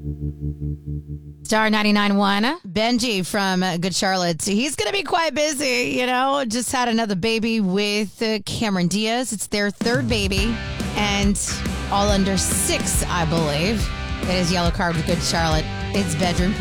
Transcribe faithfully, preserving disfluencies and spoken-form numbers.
Star ninety-nine point one. Benji from uh, Good Charlotte. He's going to be quite busy, you know. Just had another baby with uh, Cameron Diaz. It's their third baby, and all under six, I believe. It is Yellow Card with Good Charlotte. It's bedroom